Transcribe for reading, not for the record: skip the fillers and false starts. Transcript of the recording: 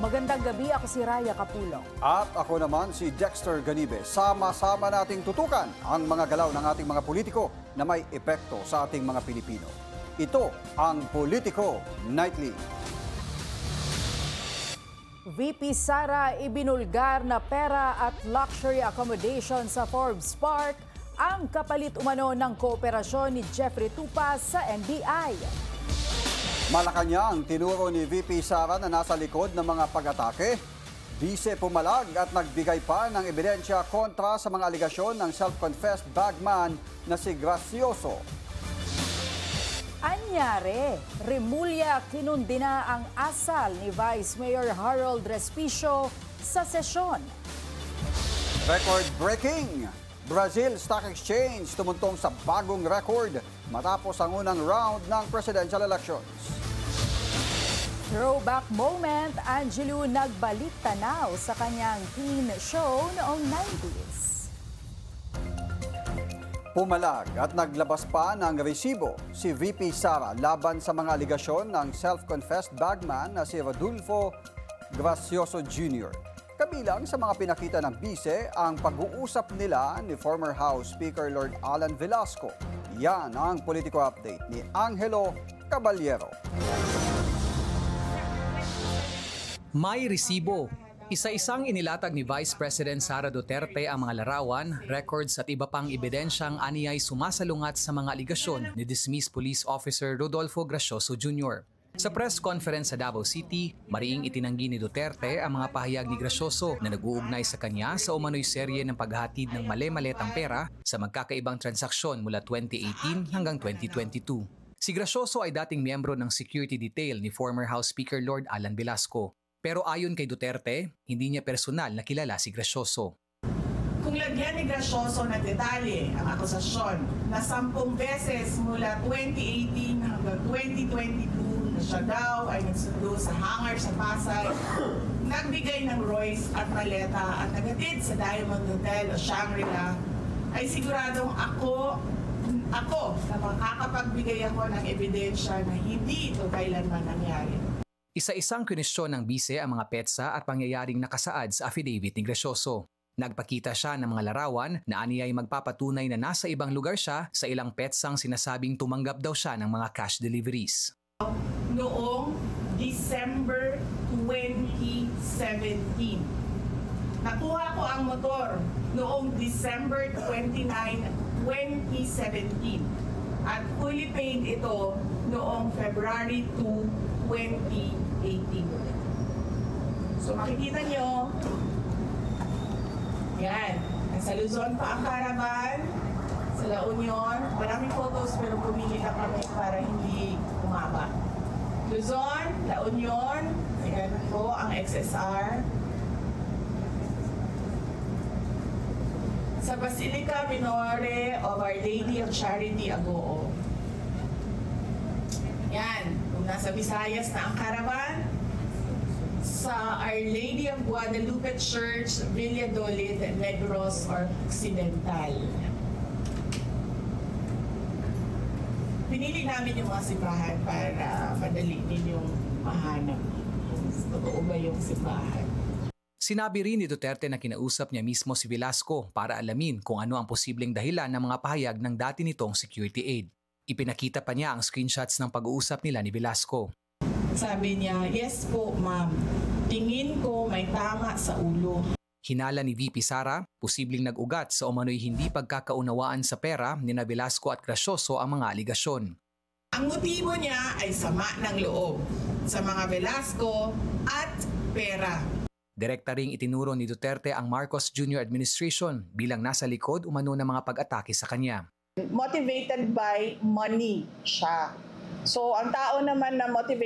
Magandang gabi, ako si Raya Capulong. At ako naman si Dexter Ganibe. Sama-sama nating tutukan ang mga galaw ng ating mga politiko na may epekto sa ating mga Pilipino. Ito ang Politico Nightly. VP Sara ibinulgar na pera at luxury accommodation sa Forbes Park ang kapalit umano ng kooperasyon ni Jeffrey Tupas sa NBI. Malacanang tinuro ni VP Sara na nasa likod ng mga pag-atake. Bise pumalag at nagbigay pa ng ebidensya kontra sa mga aligasyon ng self-confessed bagman na si Gracioso. Anyare, Remulla kinundina ang asal ni Vice Mayor Harold Respicio sa sesyon. Record-breaking! Brazil Stock Exchange tumuntong sa bagong record matapos ang unang round ng presidential elections. Throwback moment, Angelou nagbalik tanaw sa kanyang teen show noong 90s. Pumalag at naglabas pa ng resibo si VP Sara laban sa mga aligasyon ng self-confessed bagman na si Rodolfo Gracioso Jr. Kabilang sa mga pinakita ng bise ang pag-uusap nila ni former House Speaker Lord Alan Velasco. Yan ang Politico Update ni Angelo Caballero. May resibo. Isa-isang inilatag ni Vice President Sara Duterte ang mga larawan, records at iba pang ebidensyang aniyay sumasalungat sa mga aligasyon ni dismissed police officer Rodolfo Gracioso Jr. Sa press conference sa Davao City, mariing itinanggi ni Duterte ang mga pahayag ni Gracioso na nag-uugnay sa kanya sa umano'y serye ng paghahatid ng mali-maletang pera sa magkakaibang transaksyon mula 2018 hanggang 2022. Si Gracioso ay dating miyembro ng security detail ni former House Speaker Lord Alan Velasco. Pero ayon kay Duterte, hindi niya personal na kilala si Gracioso. Kung lagyan ni Gracioso ng detalye ang akusasyon na 10 beses mula 2018 hanggang 2022 na siya daw ay nagsundo sa hangar sa Pasay, nagbigay ng Royce at maleta at nagatid sa Diamond Hotel o Shangri-La, ay siguradong ako na makakapagbigay ako ng ebidensya na hindi ito kailanman nangyari. Isa-isang kwenisyon ng bise ang mga petsa at pangyayaring nakasaad sa affidavit ni Gracioso. Nagpakita siya ng mga larawan na aniyay magpapatunay na nasa ibang lugar siya sa ilang petsang sinasabing tumanggap daw siya ng mga cash deliveries. Noong December 2017, nakuha ko ang motor noong December 29, 2017 at fully paid ito noong February 2, 2018. So makikita nyo, yan, nasa Luzon pa ang caravan, sa La Union, maraming photos pero pumili lang kami para hindi umaba. Luzon, La Union, ayan po ang XSR. Sa Basilica Minore of Our Lady of Charity, Agoo. Yan, kung nasa Visayas na ang caravan, sa Our Lady of Guadalupe Church, Valladolid, Negros, or Occidental. Pinili namin yung mga simbahan para madali ninyong mahanap kung totoo ba yung simbahan. Sinabi rin ni Duterte na kinausap niya mismo si Velasco para alamin kung ano ang posibleng dahilan ng mga pahayag ng dati nitong security aide. Ipinakita pa niya ang screenshots ng pag-uusap nila ni Velasco. Sabi niya, yes po ma'am, tingin ko may tama sa ulo. Hinala ni VP Sara, posibleng nag-ugat sa umano'y hindi pagkakaunawaan sa pera ni na Velasco at Gracioso ang mga aligasyon. Ang motibo niya ay sama ng loob sa mga Velasco at pera. Direkta ring itinuro ni Duterte ang Marcos Jr. administration bilang nasa likod umano ng mga pag-atake sa kanya. Motivated by money siya. So ang tao naman na motivated